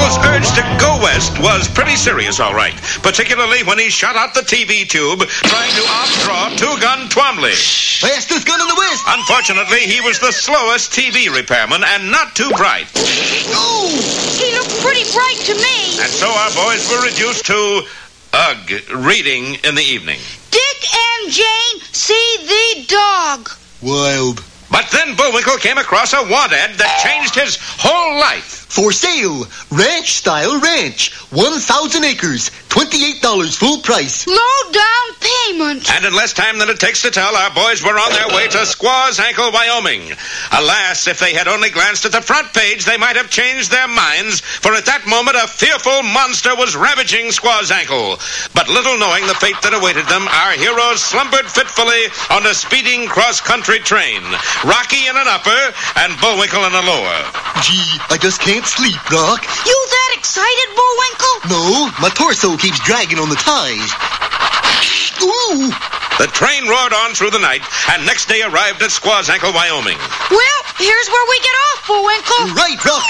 Bullwinkle's urge to go west was pretty serious, all right. Particularly when he shot out the TV tube trying to outdraw Two-Gun Twomley. Fastest gun in the West. Unfortunately, he was the slowest TV repairman and not too bright. Oh! He looked pretty bright to me. And so our boys were reduced to, reading in the evening. Dick and Jane see the dog. Wild. But then Bullwinkle came across a want ad that changed his whole life. For sale, ranch-style ranch. 1,000 acres, $28 full price. Low down payment. And in less time than it takes to tell, our boys were on their way to Squaw's Ankle, Wyoming. Alas, if they had only glanced at the front page, they might have changed their minds, for at that moment a fearful monster was ravaging Squaw's Ankle. But little knowing the fate that awaited them, our heroes slumbered fitfully on a speeding cross-country train. Rocky in an upper and Bullwinkle in a lower. Gee, I just can't sleep, Rock. You that excited, Bullwinkle? No, my torso keeps dragging on the ties. Ooh! The train roared on through the night, and next day arrived at Squaw's Ankle, Wyoming. Well, here's where we get off, Bullwinkle. Right, Rock.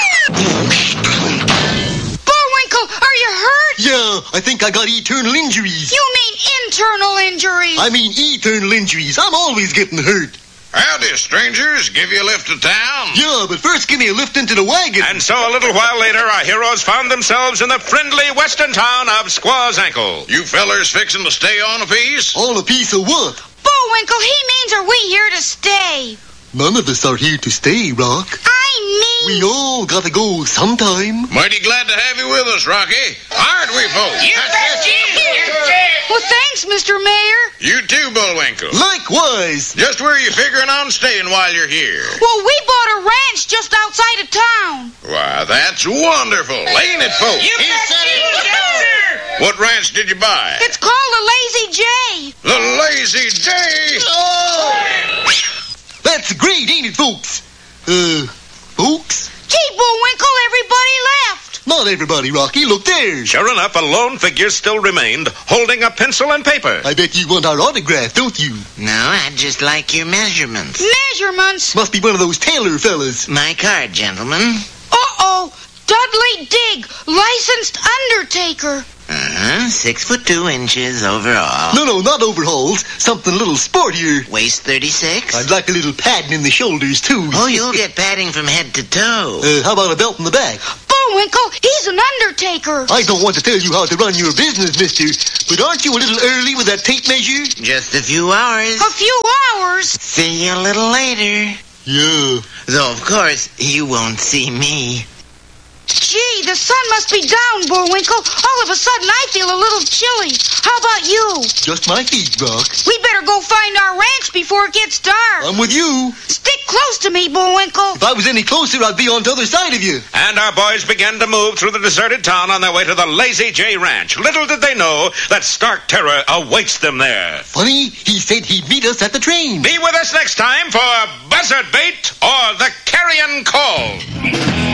Bullwinkle, are you hurt? Yeah, I think I got eternal injuries. You mean internal injuries. I mean eternal injuries. I'm always getting hurt. Howdy, strangers. Give you a lift to town? Yeah, but first give me a lift into the wagon. And so a little while later, our heroes found themselves in the friendly western town of Squaw's Ankle. You fellers fixing to stay on a piece? On a piece of what? Bullwinkle, he means are we here to stay? None of us are here to stay, Rock. I mean... We all gotta go sometime. Mighty glad to have you with us, Rocky. Aren't we, folks? Well, thanks, Mr. Mayor. You too, Bullwinkle. Likewise. Just where are you figuring on staying while you're here? Well, we bought a ranch just outside of town. Why, that's wonderful. Ain't it, folks? You said it. What ranch did you buy? It's called the Lazy J. The Lazy J. Oh! That's great, ain't it, folks? Folks? Gee, Bullwinkle, everybody left. Not everybody, Rocky. Look there. Sure enough, a lone figure still remained, holding a pencil and paper. I bet you want our autograph, don't you? No, I'd just like your measurements. Measurements? Must be one of those tailor fellas. My card, gentlemen. Uh-oh. Dudley Digg, licensed undertaker. 6'2" overall. No, not overalls. Something a little sportier. Waist 36. I'd like a little padding in the shoulders, too. Oh, you'll get padding from head to toe. How about a belt in the back? Bullwinkle, he's an undertaker. I don't want to tell you how to run your business, mister, but aren't you a little early with that tape measure? Just a few hours. A few hours? See you a little later. Yeah. Though, of course, you won't see me. Gee, the sun must be down, Bullwinkle. All of a sudden, I feel a little chilly. How about you? Just my feet, Rock. We better go find our ranch before it gets dark. I'm with you. Stick close to me, Bullwinkle. If I was any closer, I'd be on the other side of you. And our boys began to move through the deserted town on their way to the Lazy J Ranch. Little did they know that stark terror awaits them there. Funny, he said he'd meet us at the train. Be with us next time for Buzzard Bait or the Carrion Call.